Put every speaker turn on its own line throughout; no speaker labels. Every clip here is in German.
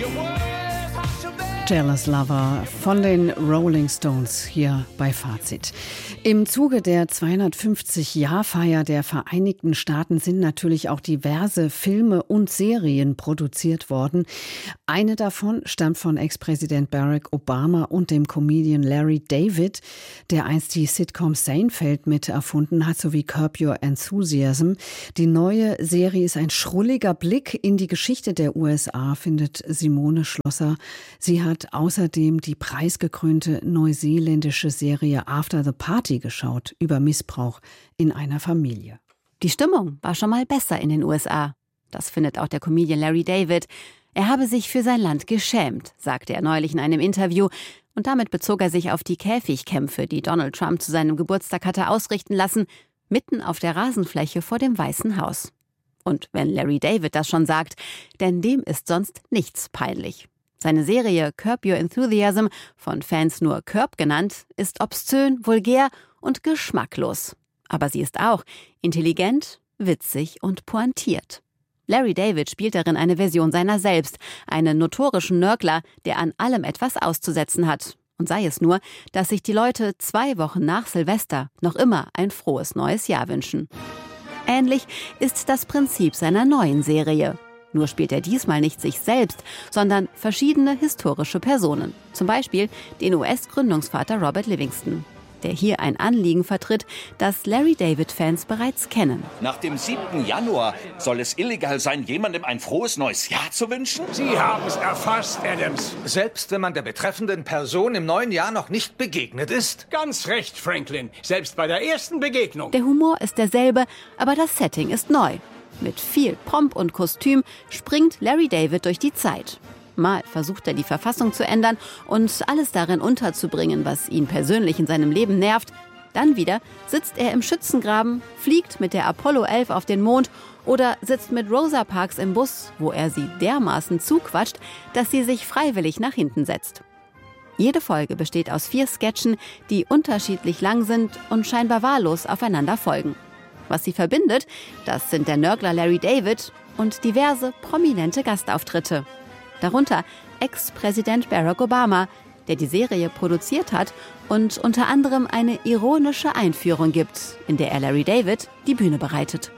Jealous Lover von den Rolling Stones hier bei Fazit. Im Zuge der 250-Jahr-Feier der Vereinigten Staaten sind natürlich auch diverse Filme und Serien produziert worden. Eine davon stammt von Ex-Präsident Barack Obama und dem Comedian Larry David, der einst die Sitcom Seinfeld mit erfunden hat, sowie Curb Your Enthusiasm. Die neue Serie ist ein schrulliger Blick in die Geschichte der USA, findet Simone Schlosser. Sie hat außerdem die preisgekrönte neuseeländische Serie After the Party geschaut, über Missbrauch in einer Familie.
Die Stimmung war schon mal besser in den USA. Das findet auch der Comedian Larry David. Er habe sich für sein Land geschämt, sagte er neulich in einem Interview. Und damit bezog er sich auf die Käfigkämpfe, die Donald Trump zu seinem Geburtstag hatte ausrichten lassen, mitten auf der Rasenfläche vor dem Weißen Haus. Und wenn Larry David das schon sagt, denn dem ist sonst nichts peinlich. Seine Serie Curb Your Enthusiasm, von Fans nur Curb genannt, ist obszön, vulgär und geschmacklos. Aber sie ist auch intelligent, witzig und pointiert. Larry David spielt darin eine Version seiner selbst, einen notorischen Nörgler, der an allem etwas auszusetzen hat. Und sei es nur, dass sich die Leute 2 Wochen nach Silvester noch immer ein frohes neues Jahr wünschen. Ähnlich ist das Prinzip seiner neuen Serie. Nur spielt er diesmal nicht sich selbst, sondern verschiedene historische Personen. Zum Beispiel den US-Gründungsvater Robert Livingston, der hier ein Anliegen vertritt, das Larry David-Fans bereits kennen.
Nach dem 7. Januar soll es illegal sein, jemandem ein frohes neues Jahr zu wünschen?
Sie haben es erfasst, Adams. Selbst wenn man der betreffenden Person im neuen Jahr noch nicht begegnet ist? Ganz recht, Franklin. Selbst bei der ersten Begegnung.
Der Humor ist derselbe, aber das Setting ist neu. Mit viel Pomp und Kostüm springt Larry David durch die Zeit. Mal versucht er, die Verfassung zu ändern und alles darin unterzubringen, was ihn persönlich in seinem Leben nervt. Dann wieder sitzt er im Schützengraben, fliegt mit der Apollo 11 auf den Mond oder sitzt mit Rosa Parks im Bus, wo er sie dermaßen zuquatscht, dass sie sich freiwillig nach hinten setzt. Jede Folge besteht aus 4 Sketchen, die unterschiedlich lang sind und scheinbar wahllos aufeinander folgen. Was sie verbindet, das sind der Nörgler Larry David und diverse prominente Gastauftritte. Darunter Ex-Präsident Barack Obama, der die Serie produziert hat und unter anderem eine ironische Einführung gibt, in der er Larry David die Bühne bereitet.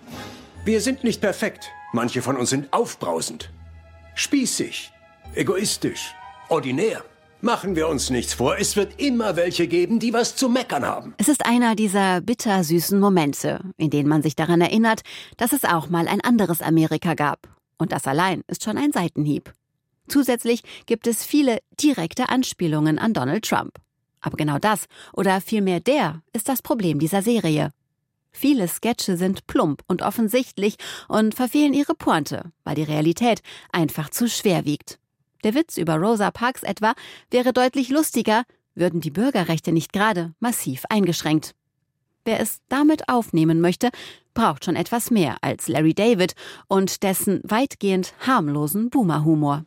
Wir sind nicht perfekt. Manche von uns sind aufbrausend, spießig, egoistisch, ordinär. Machen wir uns nichts vor, es wird immer welche geben, die was zu meckern haben.
Es ist einer dieser bittersüßen Momente, in denen man sich daran erinnert, dass es auch mal ein anderes Amerika gab. Und das allein ist schon ein Seitenhieb. Zusätzlich gibt es viele direkte Anspielungen an Donald Trump. Aber genau das, oder vielmehr der, ist das Problem dieser Serie. Viele Sketche sind plump und offensichtlich und verfehlen ihre Pointe, weil die Realität einfach zu schwer wiegt. Der Witz über Rosa Parks etwa wäre deutlich lustiger, würden die Bürgerrechte nicht gerade massiv eingeschränkt. Wer es damit aufnehmen möchte, braucht schon etwas mehr als Larry David und dessen weitgehend harmlosen Boomer-Humor.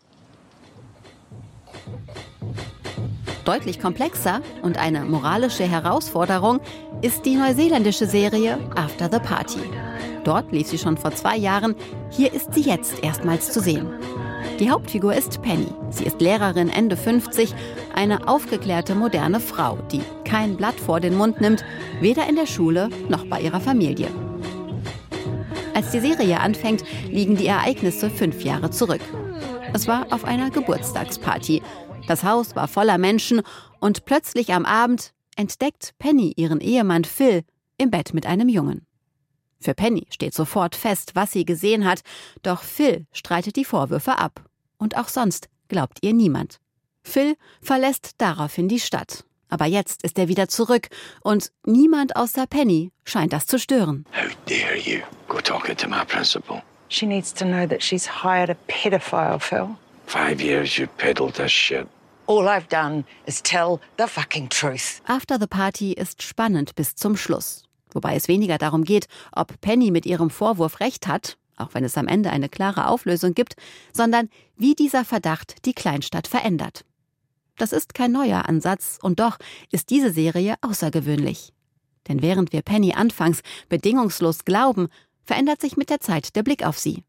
Deutlich komplexer und eine moralische Herausforderung ist die neuseeländische Serie After the Party. Dort lief sie schon vor 2 Jahren, hier ist sie jetzt erstmals zu sehen. Die Hauptfigur ist Penny. Sie ist Lehrerin Ende 50, eine aufgeklärte, moderne Frau, die kein Blatt vor den Mund nimmt, weder in der Schule noch bei ihrer Familie. Als die Serie anfängt, liegen die Ereignisse 5 Jahre zurück. Es war auf einer Geburtstagsparty. Das Haus war voller Menschen und plötzlich am Abend entdeckt Penny ihren Ehemann Phil im Bett mit einem Jungen. Für Penny steht sofort fest, was sie gesehen hat, doch Phil streitet die Vorwürfe ab. Und auch sonst glaubt ihr niemand. Phil verlässt daraufhin die Stadt. Aber jetzt ist er wieder zurück und niemand außer Penny scheint das zu stören.
How dare you go talking to my principal?
She needs to know that she's hired a pedophile, Phil.
5 years you peddled this shit.
All I've done is tell the fucking truth.
After the Party ist spannend bis zum Schluss. Wobei es weniger darum geht, ob Penny mit ihrem Vorwurf recht hat, auch wenn es am Ende eine klare Auflösung gibt, sondern wie dieser Verdacht die Kleinstadt verändert. Das ist kein neuer Ansatz und doch ist diese Serie außergewöhnlich. Denn während wir Penny anfangs bedingungslos glauben, verändert sich mit der Zeit der Blick auf sie.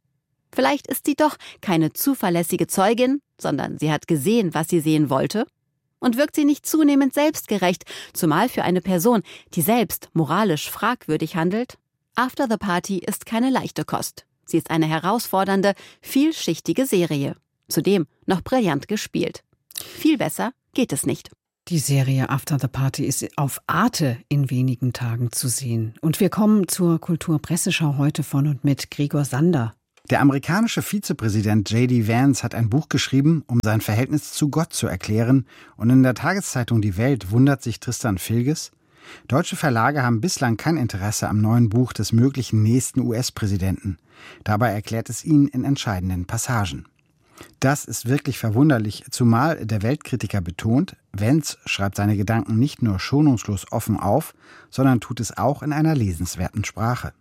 Vielleicht ist sie doch keine zuverlässige Zeugin, sondern sie hat gesehen, was sie sehen wollte. Und wirkt sie nicht zunehmend selbstgerecht, zumal für eine Person, die selbst moralisch fragwürdig handelt? After the Party ist keine leichte Kost. Sie ist eine herausfordernde, vielschichtige Serie. Zudem noch brillant gespielt. Viel besser geht es nicht.
Die Serie After the Party ist auf Arte in wenigen Tagen zu sehen. Und wir kommen zur Kulturpresseschau heute von und mit Gregor Sander.
Der amerikanische Vizepräsident J.D. Vance hat ein Buch geschrieben, um sein Verhältnis zu Gott zu erklären. Und in der Tageszeitung Die Welt wundert sich Tristan Filges: Deutsche Verlage haben bislang kein Interesse am neuen Buch des möglichen nächsten US-Präsidenten. Dabei erklärt es ihn in entscheidenden Passagen. Das ist wirklich verwunderlich, zumal der Weltkritiker betont, Vance schreibt seine Gedanken nicht nur schonungslos offen auf, sondern tut es auch in einer lesenswerten Sprache.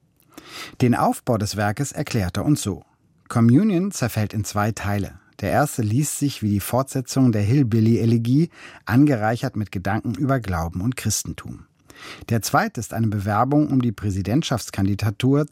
Den Aufbau des Werkes erklärt er uns so: Communion zerfällt in 2 Teile. Der erste liest sich wie die Fortsetzung der Hillbilly-Elegie, angereichert mit Gedanken über Glauben und Christentum. Der zweite ist eine Bewerbung um die Präsidentschaftskandidatur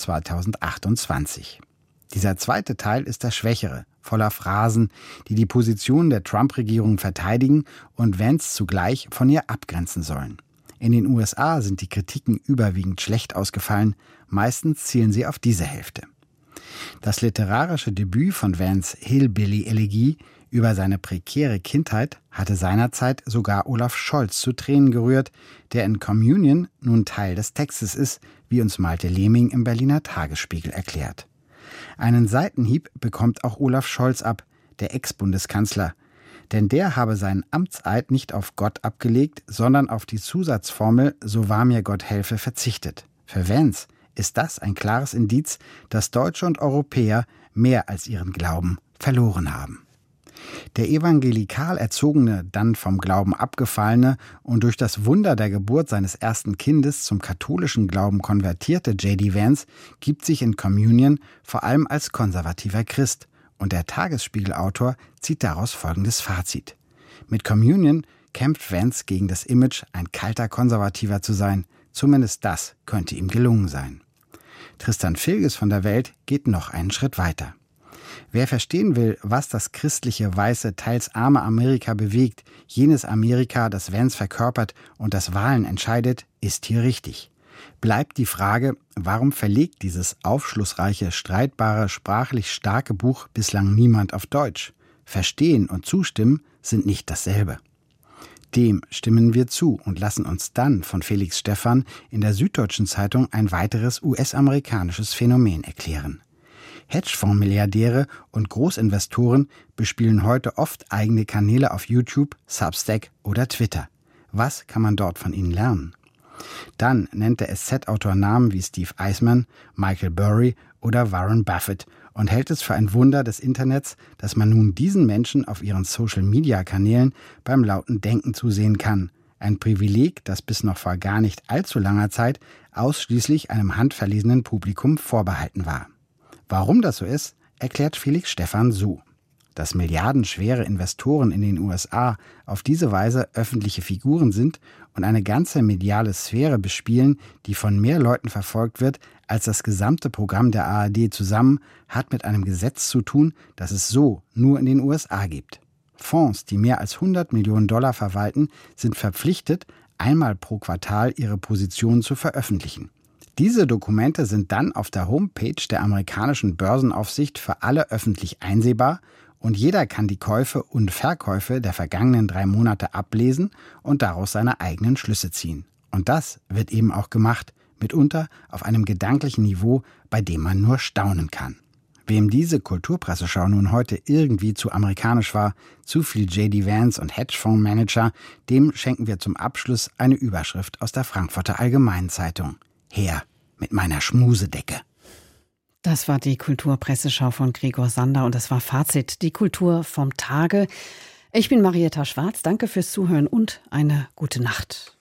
2028. Dieser zweite Teil ist der schwächere, voller Phrasen, die die Position der Trump-Regierung verteidigen und Vance zugleich von ihr abgrenzen sollen. In den USA sind die Kritiken überwiegend schlecht ausgefallen, meistens zielen sie auf diese Hälfte. Das literarische Debüt von Vance, Hillbilly-Elegie, über seine prekäre Kindheit hatte seinerzeit sogar Olaf Scholz zu Tränen gerührt, der in Communion nun Teil des Textes ist, wie uns Malte Lehming im Berliner Tagesspiegel erklärt. Einen Seitenhieb bekommt auch Olaf Scholz ab, der Ex-Bundeskanzler. Denn der habe seinen Amtseid nicht auf Gott abgelegt, sondern auf die Zusatzformel »So wahr mir Gott helfe« verzichtet. Für Vance ist das ein klares Indiz, dass Deutsche und Europäer mehr als ihren Glauben verloren haben. Der evangelikal erzogene, dann vom Glauben abgefallene und durch das Wunder der Geburt seines ersten Kindes zum katholischen Glauben konvertierte J.D. Vance gibt sich in Communion vor allem als konservativer Christ. Und der Tagesspiegel-Autor zieht daraus folgendes Fazit: Mit Communion kämpft Vance gegen das Image, ein kalter Konservativer zu sein. Zumindest das könnte ihm gelungen sein. Tristan Filges von der Welt geht noch einen Schritt weiter. Wer verstehen will, was das christliche, weiße, teils arme Amerika bewegt, jenes Amerika, das Vance verkörpert und das Wahlen entscheidet, ist hier richtig. Bleibt die Frage, warum verlegt dieses aufschlussreiche, streitbare, sprachlich starke Buch bislang niemand auf Deutsch? Verstehen und zustimmen sind nicht dasselbe. Dem stimmen wir zu und lassen uns dann von Felix Stephan in der Süddeutschen Zeitung ein weiteres US-amerikanisches Phänomen erklären. Hedgefonds-Milliardäre und Großinvestoren bespielen heute oft eigene Kanäle auf YouTube, Substack oder Twitter. Was kann man dort von ihnen lernen? Dann nennt der SZ-Autor Namen wie Steve Eisman, Michael Burry oder Warren Buffett und hält es für ein Wunder des Internets, dass man nun diesen Menschen auf ihren Social-Media-Kanälen beim lauten Denken zusehen kann. Ein Privileg, das bis noch vor gar nicht allzu langer Zeit ausschließlich einem handverlesenen Publikum vorbehalten war. Warum das so ist, erklärt Felix Stephan so: Dass milliardenschwere Investoren in den USA auf diese Weise öffentliche Figuren sind und eine ganze mediale Sphäre bespielen, die von mehr Leuten verfolgt wird als das gesamte Programm der ARD zusammen, hat mit einem Gesetz zu tun, das es so nur in den USA gibt. Fonds, die mehr als $100 Millionen verwalten, sind verpflichtet, einmal pro Quartal ihre Positionen zu veröffentlichen. Diese Dokumente sind dann auf der Homepage der amerikanischen Börsenaufsicht für alle öffentlich einsehbar und jeder kann die Käufe und Verkäufe der vergangenen 3 Monate ablesen und daraus seine eigenen Schlüsse ziehen. Und das wird eben auch gemacht, mitunter auf einem gedanklichen Niveau, bei dem man nur staunen kann. Wem diese Kulturpresseschau nun heute irgendwie zu amerikanisch war, zu viel J.D. Vance und Hedgefondsmanager, dem schenken wir zum Abschluss eine Überschrift aus der Frankfurter Allgemeinen Zeitung: Her mit meiner Schmusedecke.
Das war die Kulturpresseschau von Gregor Sander und das war Fazit, die Kultur vom Tage. Ich bin Marietta Schwarz, danke fürs Zuhören und eine gute Nacht.